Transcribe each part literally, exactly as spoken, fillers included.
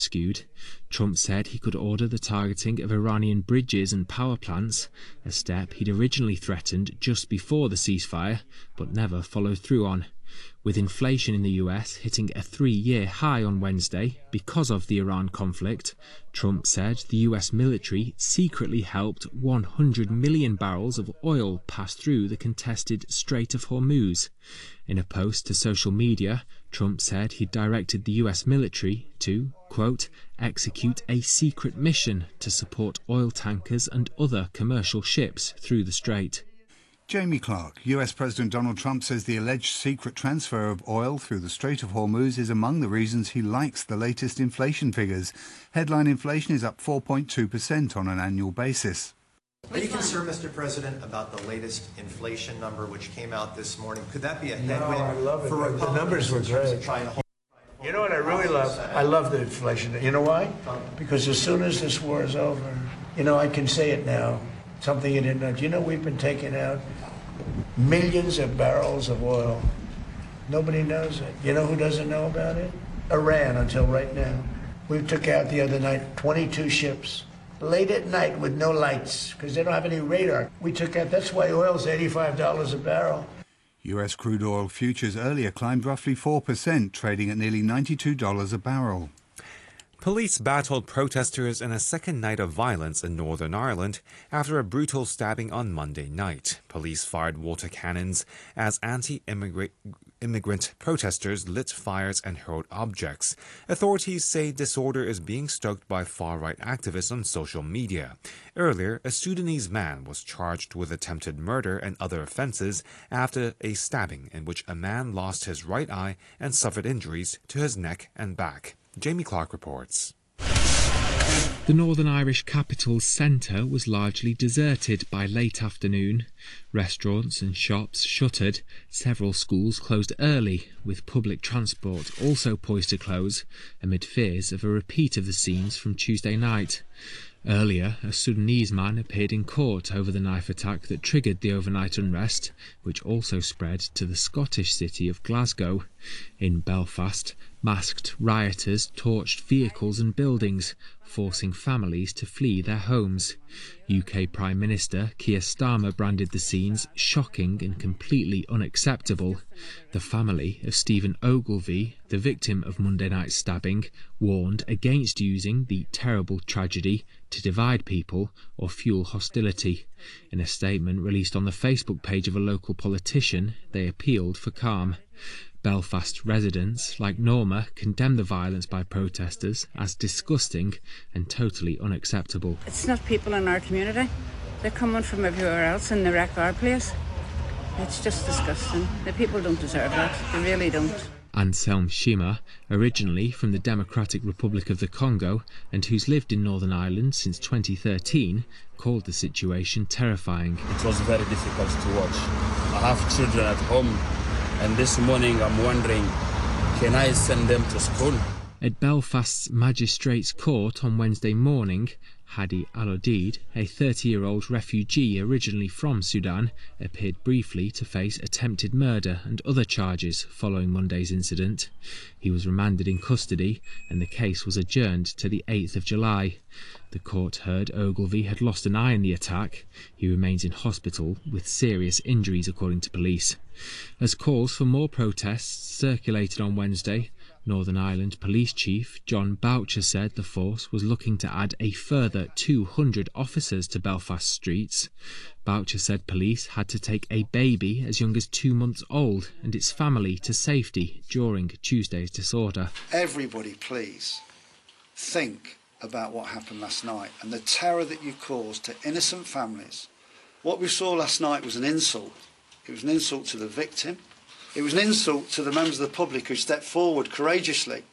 rescued. Trump said he could order the targeting of Iranian bridges and power plants, a step he'd originally threatened just before the ceasefire, but never followed through on. With inflation in the U S hitting a three-year high on Wednesday because of the Iran conflict, Trump said the U S military secretly helped one hundred million barrels of oil pass through the contested Strait of Hormuz. In a post to social media, Trump said he directed the U S military to, quote, execute a secret mission to support oil tankers and other commercial ships through the strait. Jamie Clark. U S President Donald Trump says the alleged secret transfer of oil through the Strait of Hormuz is among the reasons he likes the latest inflation figures. Headline inflation is up four point two percent on an annual basis. Are you concerned, Mister President, about the latest inflation number which came out this morning? Could that be a headwind no, I love it. for Republicans? The numbers were great. Hold- you know what I really love? I love the inflation. You know why? Because as soon as this war is over, you know, I can say it now, something you didn't know. Do you know we've been taking out millions of barrels of oil? Nobody knows it. You know who doesn't know about it? Iran, until right now. We took out the other night twenty-two ships. Late at night with no lights, because they don't have any radar. We took out, that's why oil's eighty-five dollars a barrel. U S crude oil futures earlier climbed roughly four percent, trading at nearly ninety-two dollars a barrel. Police battled protesters in a second night of violence in Northern Ireland after a brutal stabbing on Monday night. Police fired water cannons as anti-immigrant immigrant protesters lit fires and hurled objects. Authorities say disorder is being stoked by far-right activists on social media. Earlier, a Sudanese man was charged with attempted murder and other offences after a stabbing in which a man lost his right eye and suffered injuries to his neck and back. Jamie Clark reports. The Northern Irish capital's centre was largely deserted by late afternoon. Restaurants and shops shuttered, several schools closed early, with public transport also poised to close, amid fears of a repeat of the scenes from Tuesday night. Earlier, a Sudanese man appeared in court over the knife attack that triggered the overnight unrest, which also spread to the Scottish city of Glasgow. In Belfast, masked rioters torched vehicles and buildings, forcing families to flee their homes. U K Prime Minister Keir Starmer branded the scenes shocking and completely unacceptable. The family of Stephen Ogilvie, the victim of Monday night's stabbing, warned against using the terrible tragedy to divide people or fuel hostility. In a statement released on the Facebook page of a local politician, they appealed for calm. Belfast residents, like Norma, condemned the violence by protesters as disgusting and totally unacceptable. It's not people in our community. They're coming from everywhere else and they wreck our place. It's just disgusting. The people don't deserve that. They really don't. Anselm Shima, originally from the Democratic Republic of the Congo and who's lived in Northern Ireland since twenty thirteen, called the situation terrifying. It was very difficult to watch. I have children at home, and this morning I'm wondering, can I send them to school? At Belfast's Magistrates Court on Wednesday morning, Hadi Al-Odid, a thirty-year-old refugee originally from Sudan, appeared briefly to face attempted murder and other charges following Monday's incident. He was remanded in custody and the case was adjourned to the eighth of July. The court heard Ogilvie had lost an eye in the attack. He remains in hospital with serious injuries, according to police. As calls for more protests circulated on Wednesday, Northern Ireland Police Chief John Boucher said the force was looking to add a further two hundred officers to Belfast streets. Boucher said police had to take a baby as young as two months old and its family to safety during Tuesday's disorder. Everybody, please, think about what happened last night and the terror that you caused to innocent families. What we saw last night was an insult. It was an insult to the victim. It was an insult to the members of the public who stepped forward courageously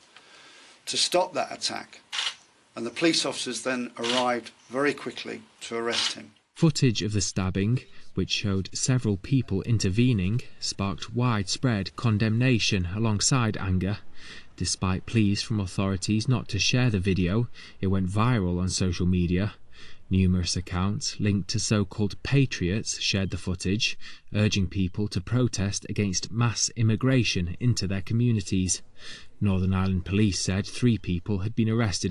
to stop that attack. And the police officers then arrived very quickly to arrest him. Footage of the stabbing, which showed several people intervening, sparked widespread condemnation alongside anger. Despite pleas from authorities not to share the video, it went viral on social media. Numerous accounts linked to so-called patriots shared the footage, urging people to protest against mass immigration into their communities. Northern Ireland Police said three people had been arrested